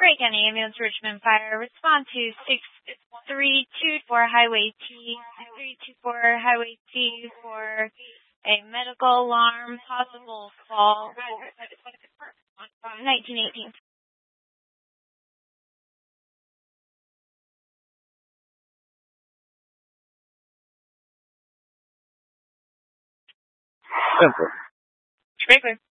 Craig County Ambulance Richmond Fire. Respond to 6324 Highway T, 6324 Highway T for a medical alarm, possible fall, 1918. Simple. Very clear.